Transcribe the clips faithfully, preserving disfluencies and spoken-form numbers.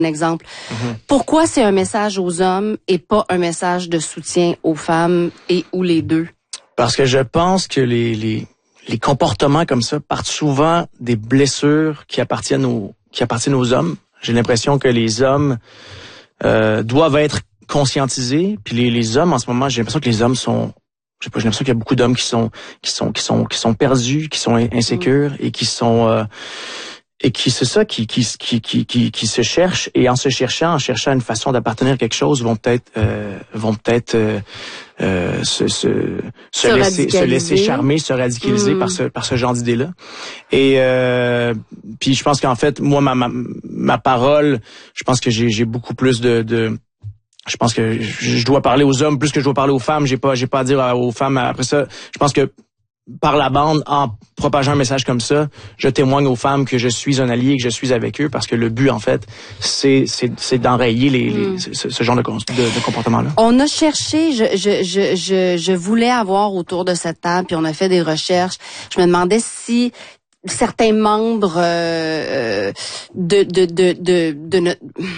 un exemple. Mm-hmm. Pourquoi c'est un message aux hommes et pas un message de soutien aux femmes et ou les deux? Parce que je pense que les, les, les comportements comme ça partent souvent des blessures qui appartiennent aux, qui appartiennent aux hommes. J'ai l'impression que les hommes euh, doivent être conscientisés, puis les, les hommes en ce moment, j'ai l'impression que les hommes sont, je sais pas, j'ai l'impression qu'il y a beaucoup d'hommes qui sont, qui sont, qui sont, qui sont perdus, qui sont insécures mmh. et qui sont euh, et qui c'est ça qui qui qui qui qui qui se cherchent, et en se cherchant en cherchant une façon d'appartenir à quelque chose vont peut-être euh, vont peut-être euh, euh, se se se, se laisser se laisser charmer, se radicaliser mmh. par ce par ce genre d'idée-là. Et euh, puis je pense qu'en fait moi ma ma, ma parole, je pense que j'ai j'ai beaucoup plus de de je pense que je dois parler aux hommes plus que je dois parler aux femmes, j'ai pas j'ai pas à dire aux femmes après ça. Je pense que par la bande, en propageant un message comme ça, je témoigne aux femmes que je suis un allié, que je suis avec eux, parce que le but, en fait, c'est c'est, c'est d'enrayer les, les mm. ce, ce genre de, de, de comportement-là. On a cherché, je, je je je je voulais avoir autour de cette table, puis on a fait des recherches. Je me demandais si certains membres euh, de de de de, de notre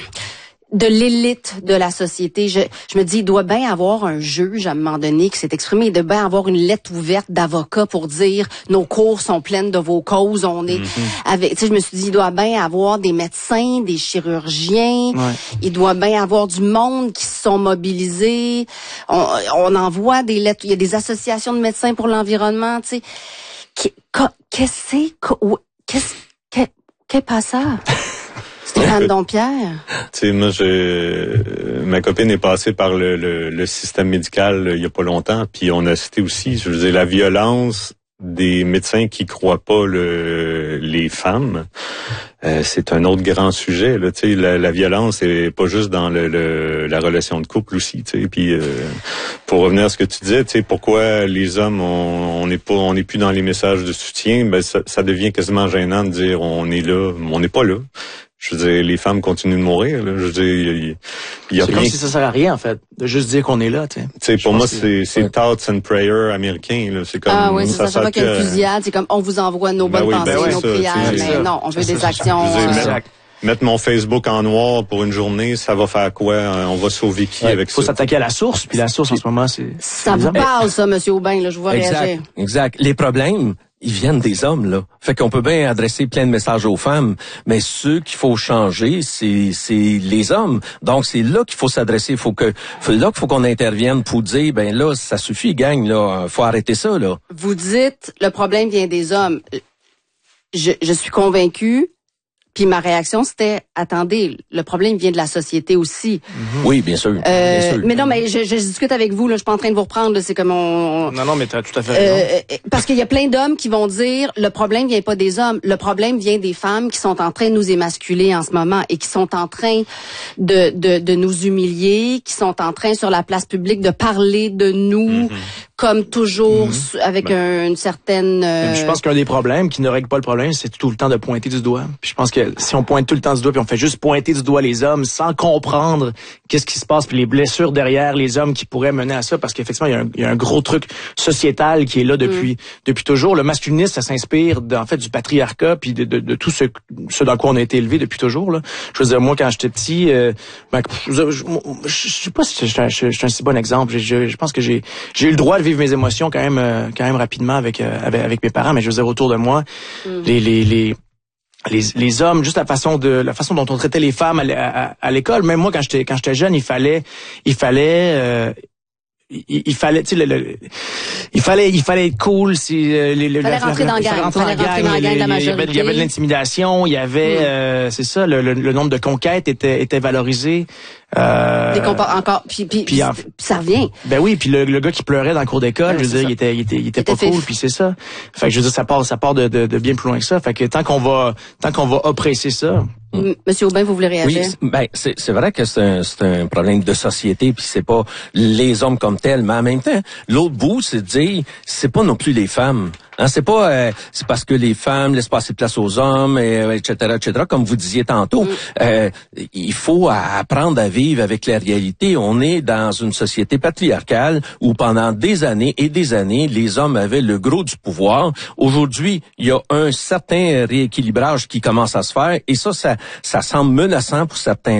de l'élite de la société. Je, je me dis, il doit bien avoir un juge à un moment donné qui s'est exprimé. Il doit bien avoir une lettre ouverte d'avocat pour dire nos cours sont pleines de vos causes. On est mm-hmm. avec. Tu sais, je me suis dit, il doit bien avoir des médecins, des chirurgiens. Ouais. Il doit bien avoir du monde qui se sont mobilisés. On, on envoie des lettres. Il y a des associations de médecins pour l'environnement. Tu sais, qu'est-ce que qu'est-ce que qu'est pas ça? Stéphane Dompierre. Tu sais, moi, je, ma copine est passée par le, le, le système médical il y a pas longtemps, puis on a cité aussi, je veux dire, la violence des médecins qui croient pas le, les femmes. Euh, c'est un autre grand sujet. Là, tu sais, la, la violence est pas juste dans le, le la relation de couple aussi. Tu sais, puis euh, pour revenir à ce que tu disais, tu sais, pourquoi les hommes on n'est pas, on n'est plus dans les messages de soutien, ben ça, ça devient quasiment gênant de dire on est là, on n'est pas là. Je veux dire, les femmes continuent de mourir. Là. Je veux dire, il y a, il y a c'est rien. Comme si ça sert à rien en fait, de juste dire qu'on est là. Tu sais, pour moi, c'est c'est thoughts and prayers américains. Là. C'est comme ah oui, ça, ça, ça va qu'il y a une fusillade. C'est comme on vous envoie nos bonnes ben oui, pensées, ben oui, nos ça, prières, mais ça. Non, on veut ça, des ça, actions. Je veux dire, mettre, mettre mon Facebook en noir pour une journée, ça va faire quoi? On va sauver qui ouais, avec faut ça? Faut s'attaquer à la source, puis la source en ce moment, c'est. Ça vous parle, ça, Monsieur Aubin, là, je vous vois exact, réagir. Exact. Les problèmes, ils viennent des hommes, là. Fait qu'on peut bien adresser plein de messages aux femmes, mais ceux qu'il faut changer, c'est c'est les hommes. Donc, c'est là qu'il faut s'adresser. Il faut que, c'est là qu'il faut qu'on intervienne pour dire, ben là, ça suffit, gang, là. Faut arrêter ça, là. Vous dites, le problème vient des hommes. Je, je suis convaincue. Puis ma réaction, c'était, attendez, le problème vient de la société aussi. Mm-hmm. Oui, bien sûr, euh, bien sûr. Mais non, mais je, je discute avec vous, là, je suis pas en train de vous reprendre, là, c'est comme on... Non, non, mais t'as tout à fait raison. Euh, parce qu'il y a plein d'hommes qui vont dire, le problème vient pas des hommes, le problème vient des femmes qui sont en train de nous émasculer en ce moment et qui sont en train de, de, de nous humilier, qui sont en train, sur la place publique, de parler de nous... Mm-hmm. Comme toujours, mm-hmm. avec ben, un, une certaine... Euh... Je pense qu'un des problèmes qui ne règle pas le problème, c'est tout le temps de pointer du doigt. Puis je pense que si on pointe tout le temps du doigt, puis on fait juste pointer du doigt les hommes sans comprendre qu'est-ce qui se passe, puis les blessures derrière les hommes qui pourraient mener à ça, parce qu'effectivement, il y a un, il y a un gros truc sociétal qui est là depuis mm. depuis toujours. Le masculinisme, ça s'inspire de, en fait du patriarcat, puis de, de, de tout ce, ce dans quoi on a été élevé depuis toujours. Là. Je veux dire, moi, quand j'étais petit, euh, ben, je, je, je sais pas si je suis un, je, je, un si bon exemple. Je, je pense que j'ai j'ai eu le droit de vivre mes émotions quand même euh, quand même rapidement avec, euh, avec avec mes parents, mais je veux dire autour de moi mm. les les les les les hommes, juste la façon de la façon dont on traitait les femmes à, à, à l'école. Même moi, quand j'étais quand j'étais jeune, il fallait il fallait euh, il, il fallait, tu sais, le, le, il fallait, il fallait être cool. Si euh, les, il fallait la, rentrer la, dans la gang. Il fallait rentrer dans la gang de la majorité. Il y avait de l'intimidation. Il y avait, mm. euh, c'est ça, le, le, le nombre de conquêtes était, était valorisé. Euh, Des compar- encore, puis, puis, puis en, ça revient. Ben oui, puis le, le gars qui pleurait dans le cours d'école, ouais, je veux dire, il était, il était, il était il pas était cool, puis c'est ça. Fait que je veux dire, ça part, ça part de, de, de bien plus loin que ça. Fait que tant qu'on va, tant qu'on va oppresser ça. Mm. Monsieur Aubin, vous voulez réagir? Oui, ben c'est, c'est vrai que c'est un, c'est un problème de société, puis c'est pas les hommes comme tels, mais en même temps, l'autre bout, c'est de dire, c'est pas non plus les femmes. Hein, c'est pas, euh, c'est parce que les femmes laissent passer place aux hommes, et, et cetera, et cetera. Comme vous disiez tantôt, mm. euh, il faut apprendre à vivre avec la réalité. On est dans une société patriarcale où pendant des années et des années, les hommes avaient le gros du pouvoir. Aujourd'hui, il y a un certain rééquilibrage qui commence à se faire, et ça, ça, ça semble menaçant pour certains